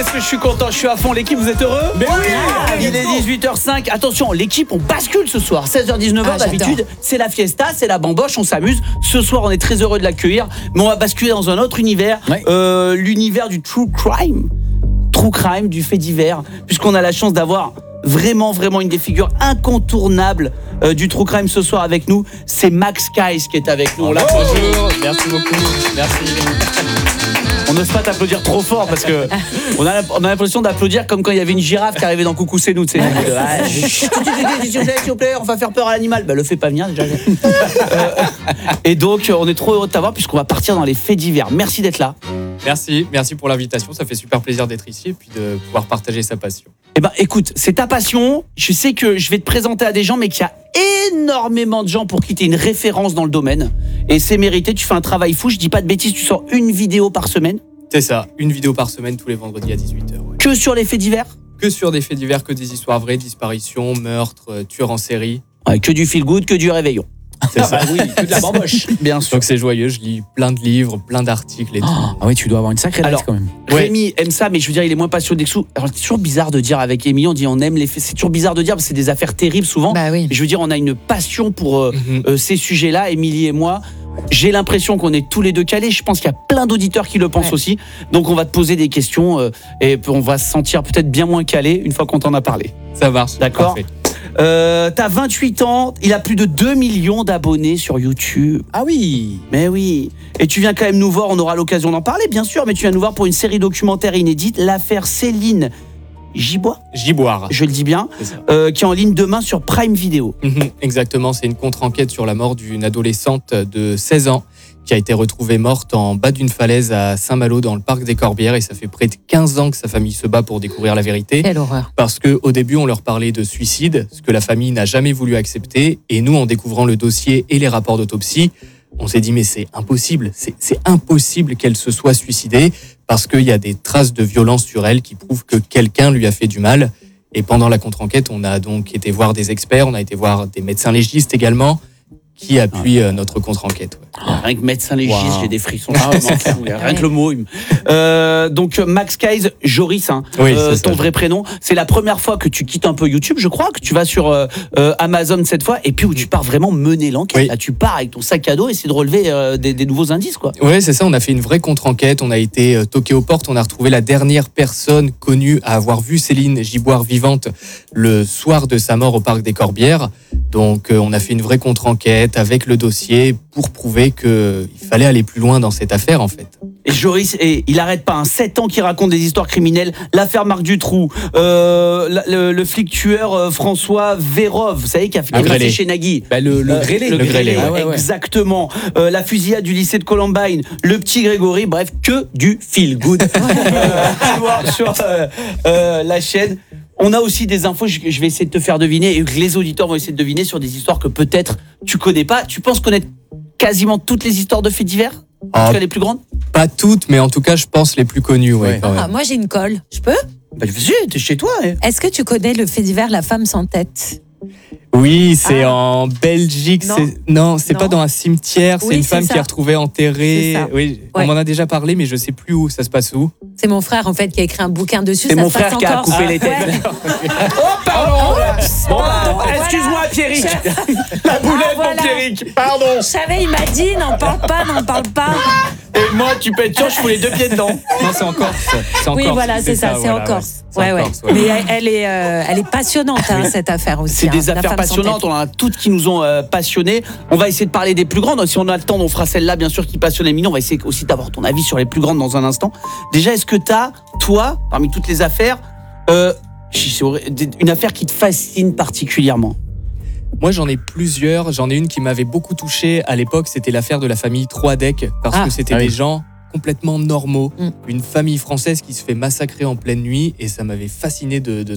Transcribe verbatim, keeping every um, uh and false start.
Est-ce que je suis content, je suis à fond, l'équipe, vous êtes heureux? Mais oui. Ah, il est dix-huit heures cinq, attention, l'équipe, on bascule ce soir, seize heures dix-neuf heures Ah, d'habitude, c'est la fiesta, c'est la bamboche, on s'amuse. Ce soir, on est très heureux de l'accueillir, mais on va basculer dans un autre univers, Ouais. euh, l'univers du true crime. True crime, du fait divers, puisqu'on a la chance d'avoir vraiment, vraiment une des figures incontournables euh, du true crime ce soir avec nous. C'est Max Keiss qui est avec nous. On l'applaudit. Bonjour, merci beaucoup. Merci. On n'ose pas t'applaudir trop fort parce que on a, on a l'impression d'applaudir comme quand il y avait une girafe qui arrivait dans Coucou c'est nous, tu sais. Ouais, s'il vous plaît, s'il vous plaît, on va faire peur à l'animal. Bah le fais pas venir déjà. Euh, et donc on est trop heureux de t'avoir puisqu'on va partir dans les faits divers. Merci d'être là. Merci, merci pour l'invitation. Ça fait super plaisir d'être ici et puis de pouvoir partager sa passion. Eh ben écoute, c'est ta passion. Je sais que je vais te présenter à des gens, mais qu'il y a énormément de gens pour qui tu es une référence dans le domaine. Et c'est mérité, tu fais un travail fou. Je dis pas de bêtises, tu sors une vidéo par semaine. C'est ça, une vidéo par semaine tous les vendredis à dix-huit heures. Ouais. Que sur les faits divers. Que sur des faits divers, que des histoires vraies, disparitions, meurtres, euh, tueurs en série. Ouais, que du feel good, que du réveillon. C'est ça. Oui, que de la bamboche, bien sûr. Donc c'est joyeux, je lis plein de livres, plein d'articles et tout. Ah oui, tu dois avoir une sacrée Alors, life quand même. Ouais. Rémi aime ça, mais je veux dire, il est moins passionné que sous. Alors, c'est toujours bizarre de dire avec Émilie, on dit on aime les faits. C'est toujours bizarre de dire parce que c'est des affaires terribles souvent. Bah oui. Je veux dire, on a une passion pour euh, Mhm. euh, ces sujets-là, Émilie et moi. J'ai l'impression qu'on est tous les deux calés. Je pense qu'il y a plein d'auditeurs qui le pensent Ouais. aussi. Donc, on va te poser des questions euh, et on va se sentir peut-être bien moins calé une fois qu'on t'en a parlé. Ça marche. D'accord. Parfait. Euh, T'as vingt-huit ans, il a plus de deux millions d'abonnés sur YouTube. Ah oui. Mais oui. Et tu viens quand même nous voir, on aura l'occasion d'en parler, bien sûr, mais tu viens nous voir pour une série documentaire inédite, l'affaire Céline Gibois, Giboire. je le dis bien, C'est ça. euh, qui est en ligne demain sur Prime Video. Mhm, exactement, c'est une contre-enquête sur la mort d'une adolescente de seize ans qui a été retrouvée morte en bas d'une falaise à Saint-Malo dans le parc des Corbières et ça fait près de quinze ans que sa famille se bat pour découvrir la vérité. Quelle horreur. Parce qu'au début, on leur parlait de suicide, ce que la famille n'a jamais voulu accepter. Et nous, en découvrant le dossier et les rapports d'autopsie, on s'est dit, mais c'est impossible, c'est c'est impossible qu'elle se soit suicidée parce qu'il y a des traces de violence sur elle qui prouvent que quelqu'un lui a fait du mal. Et pendant la contre-enquête, on a donc été voir des experts, on a été voir des médecins légistes également qui appuient euh, notre contre-enquête. ouais. Rien que médecin légiste, Wow. j'ai des frissons. Ah, m'en fous, rien que le mot. il me- Euh, donc Max Keiss, Joris, hein, Oui, euh, c'est ça. ton vrai prénom. C'est la première fois que tu quittes un peu YouTube, je crois, que tu vas sur euh, euh, Amazon cette fois, et puis où tu pars vraiment mener l'enquête. Oui. Là, tu pars avec ton sac à dos et essayer de relever euh, des, des nouveaux indices, quoi. Ouais, c'est ça, on a fait une vraie contre-enquête, on a été euh, toqué aux portes, on a retrouvé la dernière personne connue à avoir vu Céline Giboire vivante le soir de sa mort au parc des Corbières. Donc euh, on a fait une vraie contre-enquête avec le dossier pour prouver qu'il fallait aller plus loin dans cette affaire en fait. Et Joris, et il arrête pas, hein, sept ans qu'il raconte des histoires criminelles, l'affaire Marc Dutroux, euh, la- le, le flic tueur euh, François Vérov, vous savez, qui a, qui Ah, est passé Grélé. chez Nagui. Bah, le, le Euh, grêlé. le le grêlé, grêlé, ouais. Ouais, ouais. exactement. Euh, la fusillade du lycée de Columbine, le petit Grégory, bref, que du feel good. Euh, tu vois, sur euh, euh, la chaîne. On a aussi des infos, je, je vais essayer de te faire deviner, et que les auditeurs vont essayer de deviner sur des histoires que peut-être tu connais pas. Tu penses connaître quasiment toutes les histoires de faits divers? En Ah. tout cas, les plus grandes? Pas toutes, mais en tout cas je pense les plus connues. Ouais, Ouais. quand même. Ah, moi j'ai une colle. Je peux? Bah, vas-y, t'es chez toi. Hein. Est-ce que tu connais le fait divers La femme sans tête? Oui, c'est Ah. en Belgique. Non. c'est- Non, c'est Non. pas dans un cimetière. C'est Oui, une c'est femme ça. qui est retrouvée enterrée. C'est ça. Oui, Ouais. on m'en a déjà parlé, mais je sais plus où. Ça se passe où? C'est mon frère en fait qui a écrit un bouquin dessus. C'est ça mon se passe frère en qui a Corse. coupé les têtes. Ouais. Oh, pardon! Bon, bah, Pardon, excuse-moi, voilà. Pierrick. Je- La boulette, Ah, voilà. mon Pierrick. Pardon. Je savais, il m'a dit, n'en parle pas, n'en parle pas. Et moi, tu peux être sûr, je fous les deux pieds dedans. Non, c'est en Corse. C'est en Oui, Corse, voilà, c'est ça, c'est voilà, en Corse. C'est Ouais, en ouais. Corse, ouais. Mais elle, elle est, euh, elle est passionnante, hein, cette affaire aussi. C'est hein, des la affaires femme sans passionnantes, tête. on en a toutes qui nous ont euh, passionnés. On va essayer de parler des plus grandes. Si on a le temps, on fera celle-là, bien sûr, qui passionne Émilie. On va essayer aussi d'avoir ton avis sur les plus grandes dans un instant. Déjà, est-ce que tu as, toi, parmi toutes les affaires, euh, c'est horrible, une affaire qui te fascine particulièrement? Moi, j'en ai plusieurs. J'en ai une qui m'avait beaucoup touché à l'époque. C'était l'affaire de la famille Troadec, parce Ah. que c'était Ah oui. des gens complètement normaux. Mm. Une famille française qui se fait massacrer en pleine nuit. Et ça m'avait fasciné de, de